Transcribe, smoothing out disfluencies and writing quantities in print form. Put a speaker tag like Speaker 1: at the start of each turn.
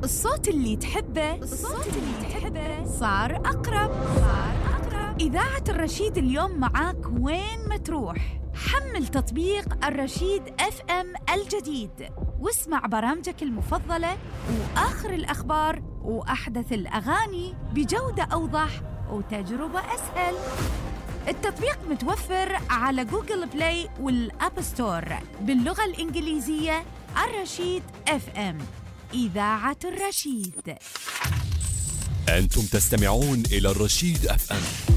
Speaker 1: الصوت اللي تحبه صار أقرب. إذاعة الرشيد اليوم معاك وين ما تروح. حمل تطبيق الرشيد FM الجديد واسمع برامجك المفضلة وآخر الأخبار وأحدث الأغاني بجودة أوضح وتجربة أسهل. التطبيق متوفر على جوجل بلاي والأب ستور باللغة الإنجليزية. الرشيد FM، إذاعة الرشيد.
Speaker 2: أنتم تستمعون إلى الرشيد FM.